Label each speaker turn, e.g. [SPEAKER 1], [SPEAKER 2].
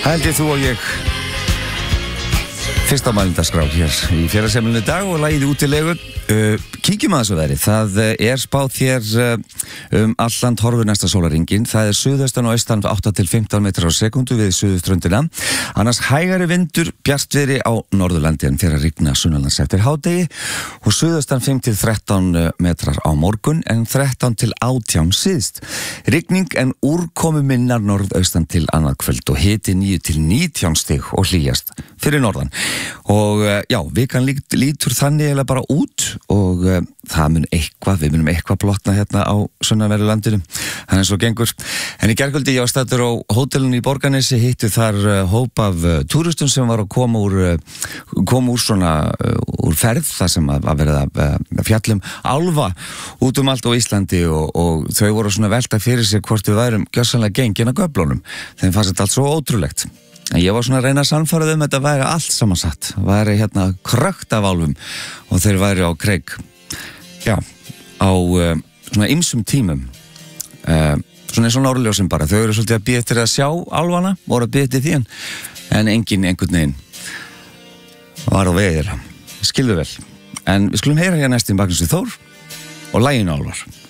[SPEAKER 1] Held ég þú og ég fyrsta mælindaskrá hér í félagsheimilinu í dag og lagið útilegu. Kíkjum að þessu veðri. Það spáð hér alland horfur næsta sólarhringinn. Það suðaustan og austan 8 til 15 metrar á sekundu við suðurströndina. Annars hægari vindur, bjartviðri á Norðurlandi en fer að rigna sunnanlands eftir hádegi og suðaustan 5 til 13 metrar á morgun en 13 til 18 síðst. Rigning en úrkomu minnar norðaustan til annað kvöld og hiti 9 til 19 stig og hlýjast fyrir norðan. Og já, vikan lítur þannig eða bara út og við munum eitthvað blotna hérna á sunnanverðu landinu. Þannig eins og gengur. En í gærkvöldi ég var staddur á hótelinu í Borgarnesi, hittu þar hóp af túristum sem var að koma úr svona úr ferð, þar sem að verða fjallum álfa út allt á Íslandi og þau voru svona velta fyrir sig hvort við værum gjörsamlega gengin að göflunum. Þeim fannst þetta allt svo ótrúlegt. En ég var svona að reyna að sannfæra þetta væri allt samansatt, væri hérna krökt af álfum og þeir væri á kreik, já, á svona ýmsum tímum, svona eins og norðljósin bara, þau eru svolítið að bíða eftir að sjá álfana, voru að bíða eftir því en enginn einhvern veginn var á vegi þeirra, skilðu vel, en við skulum heyra hér næst í Magnúsi Þór og laginu Álfar.